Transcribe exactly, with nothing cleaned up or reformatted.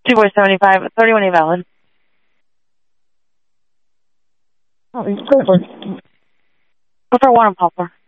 Two boys, seventy-five, thirty-one A valid. Oh, he's perfect. Go for one on Poplar.